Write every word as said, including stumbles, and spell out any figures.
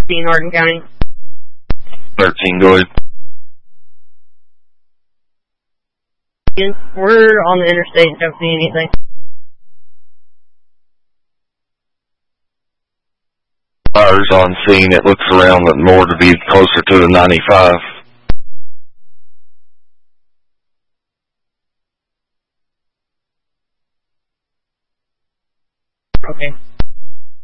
thirteen, Hardin County. thirteen, go ahead. We're on the interstate, don't see anything. Fires on scene, it looks around more to be closer to the ninety-five. Okay.